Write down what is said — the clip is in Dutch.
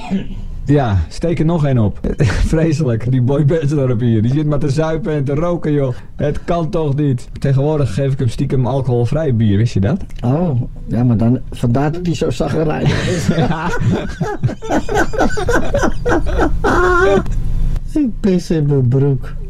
Ja, steek er nog één op. Vreselijk, die Boy Bensdorp hier. Die zit maar te zuipen en te roken, joh. Het kan toch niet. Tegenwoordig geef ik hem stiekem alcoholvrij bier, wist je dat? Oh, ja, maar dan vandaar dat hij zo zaggerijnig is. Ik pis in mijn broek.